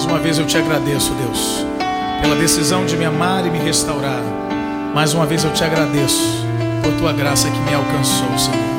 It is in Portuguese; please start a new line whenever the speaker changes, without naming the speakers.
Mais uma vez eu te agradeço, Deus, pela decisão de me amar e me restaurar. Mais uma vez eu te agradeço por tua graça que me alcançou, Senhor.